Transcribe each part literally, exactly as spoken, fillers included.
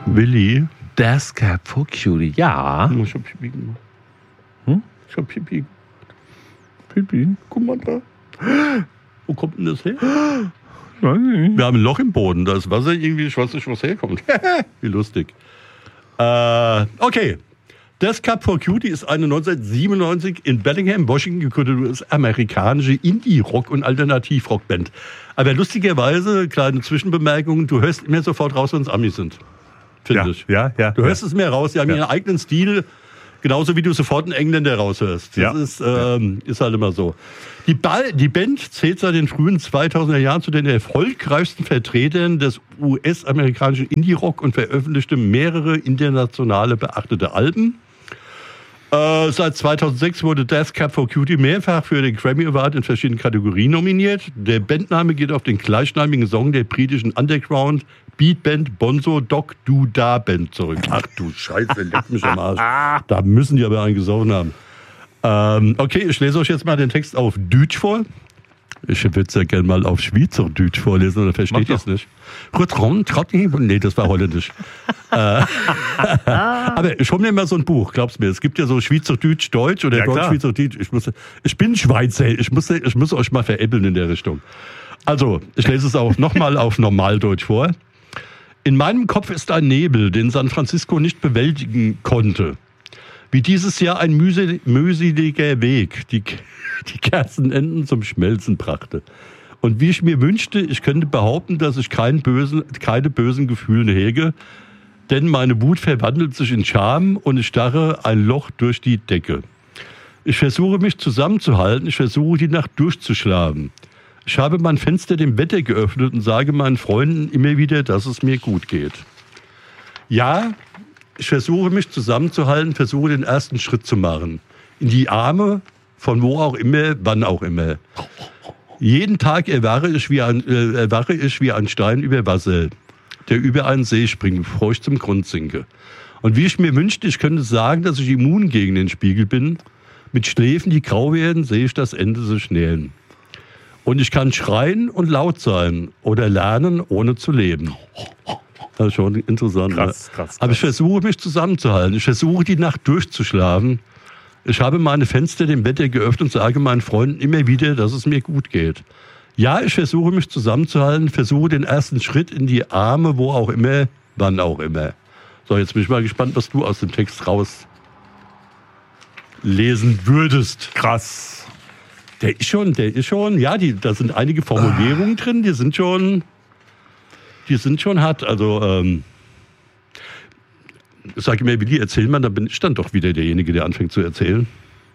Willi, das Cap for Cutie. Ja. Ich hab Pipi gemacht. Hm? Ich hab Pipi. Pipi? Guck mal da. Wo kommt denn das her? Wir haben ein Loch im Boden. Da ist Wasser irgendwie, ich weiß nicht, was herkommt. Wie lustig. Äh, okay. Das Cap for Cutie ist eine neunzehnhundertsiebenundneunzig in Bellingham, Washington gegründete amerikanische Indie-Rock- und Alternativ-Rock-Band. Aber lustigerweise, kleine Zwischenbemerkungen, du hörst immer sofort raus, wenn es Amis sind. Finde ja, ich. Ja, ja. Du hörst ja. es mehr raus, die haben ja. ihren eigenen Stil, genauso wie du sofort einen Engländer raushörst. Das ja. ist, ähm, ist halt immer so. Die, ba- die Band zählt seit den frühen zweitausender Jahren zu den erfolgreichsten Vertretern des U S-amerikanischen Indie-Rock und veröffentlichte mehrere internationale beachtete Alben. Äh, seit zweitausendsechs wurde Das Cap for Cutie mehrfach für den Grammy Award in verschiedenen Kategorien nominiert. Der Bandname geht auf den gleichnamigen Song der britischen Underground Beatband Bonzo Dog Do Da Band zurück. Ach du Scheiße, leck mich am Arsch. Da müssen die aber einen gesoffen haben. Ähm, okay, ich lese euch jetzt mal den Text auf Deutsch vor. Ich würde es ja gerne mal auf Schweizerdeutsch vorlesen, oder versteht ihr es nicht? Nee, das war holländisch. äh, aber ich hole mir mal so ein Buch, glaubst mir. Es gibt ja so Schweizerdeutsch, Deutsch oder ja, Deutsch, Schweizerdeutsch. Ich, muss, ich bin Schweizer, ich muss, ich muss euch mal veräppeln in der Richtung. Also, ich lese es auch nochmal auf Normaldeutsch vor. In meinem Kopf ist ein Nebel, den San Francisco nicht bewältigen konnte. Wie dieses Jahr ein mühseliger Weg, die, die Kerzenenden zum Schmelzen brachte. Und wie ich mir wünschte, ich könnte behaupten, dass ich kein bösen, keine bösen Gefühle hege, denn meine Wut verwandelt sich in Scham und ich starre ein Loch durch die Decke. Ich versuche mich zusammenzuhalten, ich versuche die Nacht durchzuschlafen. Ich habe mein Fenster dem Wetter geöffnet und sage meinen Freunden immer wieder, dass es mir gut geht. Ja, ich versuche mich zusammenzuhalten, versuche den ersten Schritt zu machen. In die Arme, von wo auch immer, wann auch immer. Jeden Tag erwache ich wie ein, äh, erwache ich wie ein Stein über Wasser, der über einen See springt, bevor ich zum Grund sinke. Und wie ich mir wünschte, ich könnte sagen, dass ich immun gegen den Spiegel bin. Mit Schläfen, die grau werden, sehe ich das Ende sich nähern. Und ich kann schreien und laut sein oder lernen, ohne zu leben. Das ist schon interessant. Krass, krass, krass. Aber ich versuche, mich zusammenzuhalten. Ich versuche, die Nacht durchzuschlafen. Ich habe meine Fenster dem Wetter geöffnet und sage meinen Freunden immer wieder, dass es mir gut geht. Ja, ich versuche, mich zusammenzuhalten, versuche den ersten Schritt in die Arme, wo auch immer, wann auch immer. So, jetzt bin ich mal gespannt, was du aus dem Text rauslesen würdest. Krass. Der ist schon, der ist schon, ja, die, da sind einige Formulierungen ah. drin, die sind schon... Die sind schon hart, also ähm, ich sage mir, Willi, erzähl mal, dann bin ich dann doch wieder derjenige, der anfängt zu erzählen.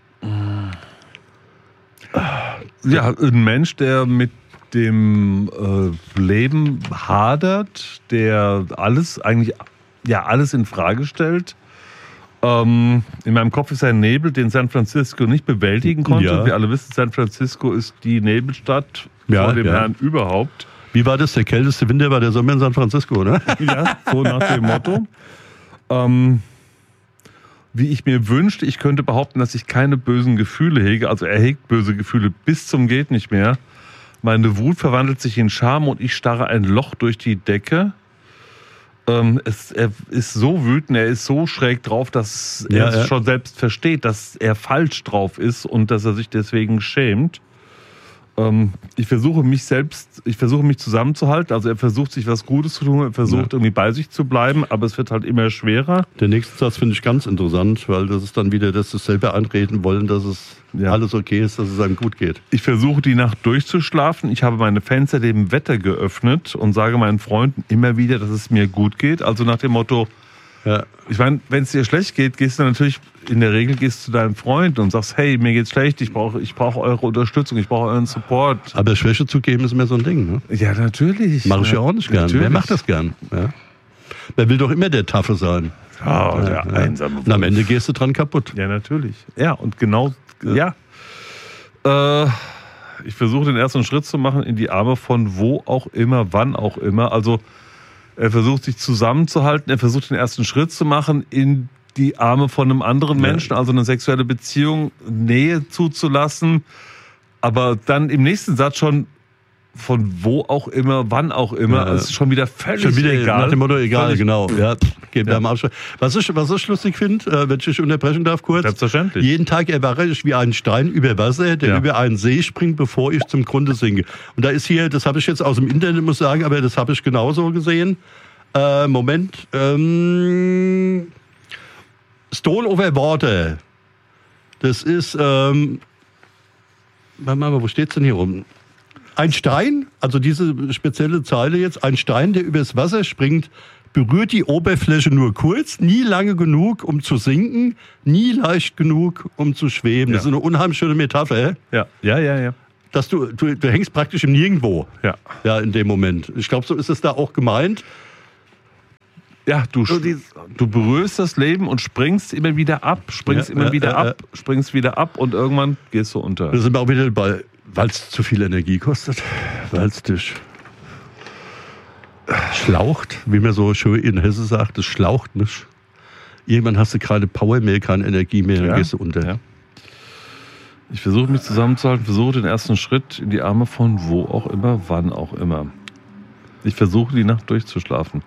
Ja, ein Mensch, der mit dem äh, Leben hadert, der alles eigentlich, ja, alles in Frage stellt. Ähm, in meinem Kopf ist ein Nebel, den San Francisco nicht bewältigen konnte. Ja. Wir alle wissen, San Francisco ist die Nebelstadt ja, vor dem ja. Herrn überhaupt. Wie war das? Der kälteste Winter war der Sommer in San Francisco, oder? Ja, so nach dem Motto. Ähm, wie ich mir wünschte, ich könnte behaupten, dass ich keine bösen Gefühle hege. Also er hegt böse Gefühle bis zum geht nicht mehr. Meine Wut verwandelt sich in Scham und ich starre ein Loch durch die Decke. Ähm, es, er ist so wütend, er ist so schräg drauf, dass ja, er ja. schon selbst versteht, dass er falsch drauf ist und dass er sich deswegen schämt. Ich versuche mich selbst, ich versuche mich zusammenzuhalten. Also er versucht sich was Gutes zu tun, er versucht ja. irgendwie bei sich zu bleiben, aber es wird halt immer schwerer. Der nächste Satz finde ich ganz interessant, weil das ist dann wieder, dass sie selber einreden wollen, dass es ja. alles okay ist, dass es einem gut geht. Ich versuche die Nacht durchzuschlafen. Ich habe meine Fenster dem Wetter geöffnet und sage meinen Freunden immer wieder, dass es mir gut geht. Also nach dem Motto, ja. ich meine, wenn es dir schlecht geht, gehst du natürlich, in der Regel gehst du zu deinem Freund und sagst, hey, mir geht's schlecht, ich brauche ich brauche eure Unterstützung, ich brauche euren Support. Aber Schwäche zugeben ist immer so ein Ding, ne? Ja, natürlich. Mach ich ja auch nicht gern. Natürlich. Wer macht das gern? Ja. Wer will doch immer der Taffe sein? Oh, ja, der ja. einsame Wolf. Und am Ende gehst du dran kaputt. Ja, natürlich. Ja, und genau, ja. ja. Äh, ich versuche den ersten Schritt zu machen in die Arme von wo auch immer, wann auch immer. Also er versucht sich zusammenzuhalten, er versucht den ersten Schritt zu machen in die Arme von einem anderen Menschen, ja. also eine sexuelle Beziehung, Nähe zuzulassen, aber dann im nächsten Satz schon von wo auch immer, wann auch immer, ja. Es ist schon wieder völlig schon wieder egal. Nach dem Motto egal, völlig, genau. Ja, geht ja. am Abschluss. Was ich, was ich lustig finde, äh, wenn ich dich unterbrechen darf kurz. Selbstverständlich. Jeden Tag erwache ich wie ein Stein über Wasser, der ja. über einen See springt, bevor ich zum Grunde sinke. Und da ist hier, das habe ich jetzt aus dem Internet, muss ich sagen, aber das habe ich genauso gesehen. Äh, Moment. Ähm, Stone over Water. Das ist, ähm, warte mal, wo steht's denn hier rum? Ein Stein, also diese spezielle Zeile jetzt, ein Stein, der übers Wasser springt, berührt die Oberfläche nur kurz, nie lange genug, um zu sinken, nie leicht genug, um zu schweben. Ja. Das ist eine unheimlich schöne Metapher. Ja, ja, ja, ja. Dass du, du, du hängst praktisch im Nirgendwo. Ja. Ja, in dem Moment. Ich glaube, so ist es da auch gemeint. Ja, du, du berührst das Leben und springst immer wieder ab, springst ja, immer ja, wieder ja, ab, ja. springst wieder ab und irgendwann gehst du unter. Da sind wir auch wieder bei, weil es zu viel Energie kostet, weil es dich schlaucht, wie man so schön in Hesse sagt, es schlaucht nicht. Irgendwann hast du keine Power mehr, keine Energie mehr, dann ja, gehst du unter. Ja. Ich versuche mich zusammenzuhalten, versuche den ersten Schritt in die Arme von wo auch immer, wann auch immer. Ich versuche die Nacht durchzuschlafen.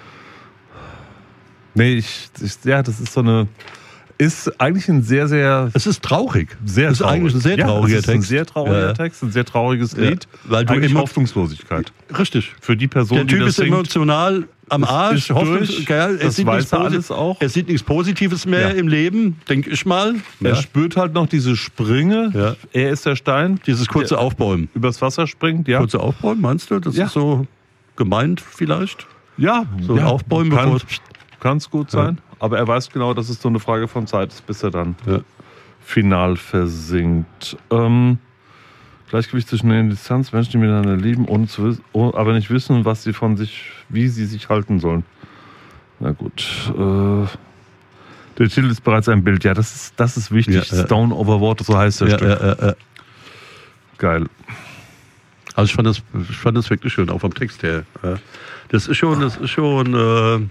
Nee, ich, ich, ja, das ist so eine, ist eigentlich ein sehr, sehr... Es ist traurig. Sehr es ist traurig. eigentlich ein sehr trauriger ja, es ist Text. ein sehr trauriger ja. Text, ein sehr trauriges Lied. Ja, weil du eigentlich immer, Hoffnungslosigkeit. Richtig. Für die Person, Der Typ die das ist singt, emotional am Arsch. ist durch, geil, er das sieht weiß er alles Posit- auch. Er sieht nichts Positives mehr Ja. im Leben, denke ich mal. Er Ja. spürt halt noch diese Sprünge. Ja. Er ist der Stein. Dieses kurze der Aufbäumen. übers Wasser springt, ja. Kurze Aufbäumen, meinst du? Das Ja. ist so gemeint vielleicht? Ja, So ja. Aufbäumen, Kann, bevor kann es gut sein. Ja. Aber er weiß genau, dass es so eine Frage von Zeit ist, bis er dann ja. final versinkt. Ähm, Gleichgewicht zwischen der Distanz, Menschen, die miteinander lieben, ohne zu wissen, oh, aber nicht wissen, was sie von sich, wie sie sich halten sollen. Na gut. Äh, der Titel ist bereits ein Bild. Ja, das ist, das ist wichtig. Ja, ja. Stone over Water, so heißt das Ja, Stück. ja, ja, ja. Geil. Also ich fand das, ich fand das wirklich schön, auch vom Text her. Ja. Das ist schon, das ist schon. Äh,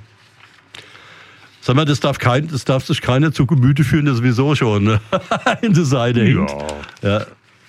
sag mal, das darf kein, das darf sich keiner zu Gemüte führen, der sowieso schon ne? in der Seite hängt. Ja.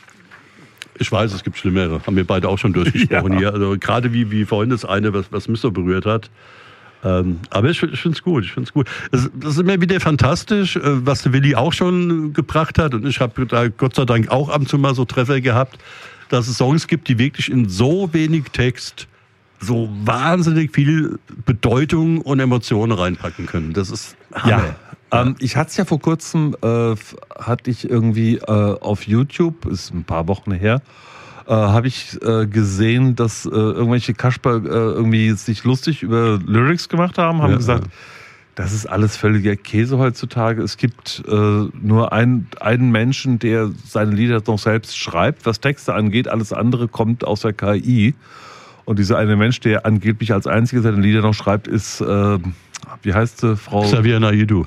Ich weiß, es gibt Schlimmere. Haben wir beide auch schon durchgesprochen Ja. hier. Also gerade wie, wie vorhin das eine, was, was mich so berührt hat. Ähm, aber ich, ich finde es gut. Ich finde es gut. Das, das ist immer wieder fantastisch, äh, was der Willi auch schon gebracht hat. Und ich habe da Gott sei Dank auch ab und zu mal so Treffer gehabt, dass es Songs gibt, die wirklich in so wenig Text so wahnsinnig viel Bedeutung und Emotionen reinpacken können. Das ist Hammer. Ja. Ähm, ich hatte es ja vor kurzem, äh, hatte ich irgendwie äh, auf YouTube, ist ein paar Wochen her, äh, habe ich äh, gesehen, dass äh, irgendwelche Kasper äh, irgendwie sich lustig über Lyrics gemacht haben, haben Ja, gesagt, ja. das ist alles völliger Käse heutzutage. Es gibt äh, nur ein, einen Menschen, der seine Lieder noch selbst schreibt, was Texte angeht. Alles andere kommt aus der K I. Und dieser eine Mensch, der angeblich als einziger seine Lieder noch schreibt, ist, äh, wie heißt sie, Frau... Xavier Naidoo.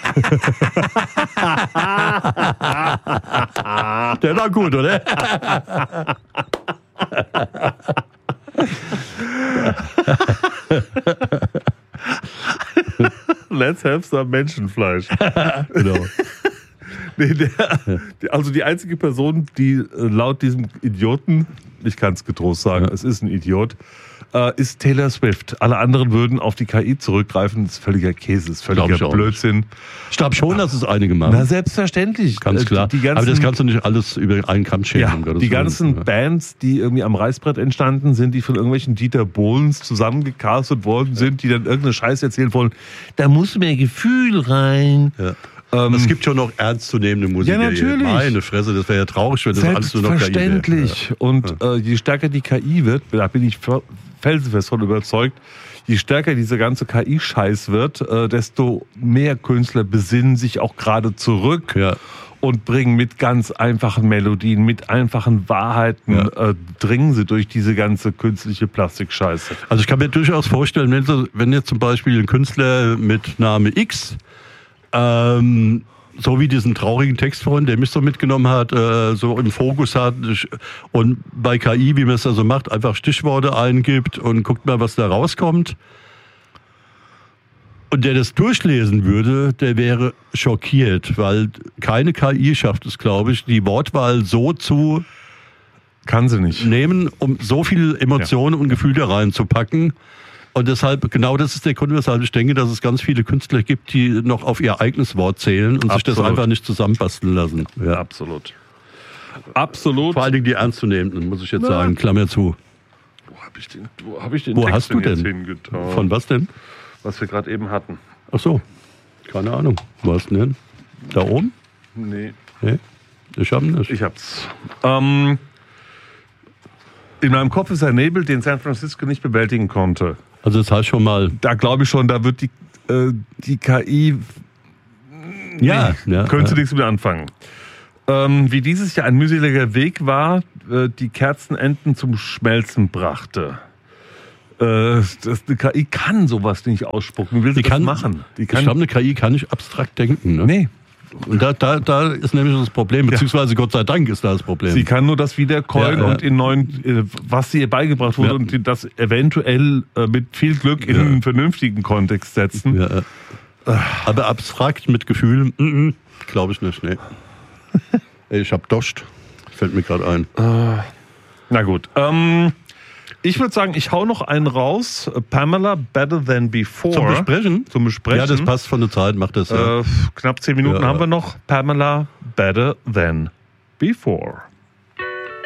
Der war gut, oder? Let's have some Menschenfleisch. Genau. Nee, der, also die einzige Person, die laut diesem Idioten, ich kann es getrost sagen, ja. es ist ein Idiot, äh, ist Taylor Swift. Alle anderen würden auf die K I zurückgreifen. Das ist völliger Käse, das ist völliger Blödsinn. Ich glaube schon, dass es einige machen. Na, selbstverständlich. Ganz klar. Die, die ganzen, aber das kannst du nicht alles über einen Kamm scheren. Ja, die ganzen ja. Bands, die irgendwie am Reißbrett entstanden sind, die von irgendwelchen Dieter Bohlens zusammengecastet worden sind, die dann irgendeine Scheiße erzählen wollen, da muss mehr Gefühl rein. Ja. Ähm, es gibt schon noch ernstzunehmende Musiker. Ja, natürlich. Meine Fresse, das wäre ja traurig, wenn das alles nur noch K I wäre. Selbstverständlich. Und ja. äh, je stärker die K I wird, da bin ich felsenfest von überzeugt, je stärker diese ganze K I-Scheiß wird, äh, desto mehr Künstler besinnen sich auch gerade zurück Ja. und bringen mit ganz einfachen Melodien, mit einfachen Wahrheiten, Ja. äh, dringen sie durch diese ganze künstliche Plastikscheiße. Also ich kann mir durchaus vorstellen, wenn, so, wenn jetzt zum Beispiel ein Künstler mit Name X Ähm, so wie diesen traurigen Text vorhin, der mich so mitgenommen hat, äh, so im Fokus hat und bei K I, wie man es da so macht, einfach Stichworte eingibt und guckt mal, was da rauskommt. Und der das durchlesen würde, der wäre schockiert, weil keine K I schafft es, glaube ich, die Wortwahl so zu Kann sie nicht. nehmen, um so viel Emotionen ja. und Gefühle reinzupacken. Und deshalb, genau das ist der Grund, weshalb ich denke, dass es ganz viele Künstler gibt, die noch auf ihr eigenes Wort zählen und Absolut. sich das einfach nicht zusammenbasteln lassen. Ja, absolut. Absolut. Vor allen Dingen die Ernstzunehmenden, muss ich jetzt Na. sagen. Klammer zu. Wo habe ich den, wo hab ich den wo Text hast du denn denn? jetzt hingetan? Von was denn? Was wir gerade eben hatten. Ach so, keine Ahnung. Wo hast du denn? Da oben? Nee. Nee? Ich hab nicht. Ich hab's. Ähm, in meinem Kopf ist ein Nebel, den San Francisco nicht bewältigen konnte. Also das heißt schon mal... Da glaube ich schon, da wird die, äh, die K I... Ja. Nee, ja könnte ja. nichts mit anfangen. Ähm, wie dieses Jahr ein mühseliger Weg war, äh, die Kerzenenden zum Schmelzen brachte. Äh, das, die K I kann sowas nicht ausspucken. Wie will sie die das kann, machen? Die kann, ich glaube, eine K I kann nicht abstrakt denken. Ne? Nee. Und da, da, da ist nämlich das Problem, beziehungsweise Gott sei Dank ist da das Problem. Sie kann nur das wiedercoin ja, ja. und in neuen, äh, was ihr beigebracht wurde, ja. und das eventuell äh, mit viel Glück in ja. einen vernünftigen Kontext setzen. Ja. Aber abstrakt mit Gefühl, mm, glaube ich nicht. Nee. Ich hab Dost. Fällt mir gerade ein. Uh, na gut. Ähm, ich würde sagen, ich hau noch einen raus. Pamela, Better Than Before. Zum Besprechen? Zum Besprechen. Ja, das passt von der Zeit, macht das ja. Äh, knapp zehn Minuten ja. haben wir noch. Pamela, Better Than Before.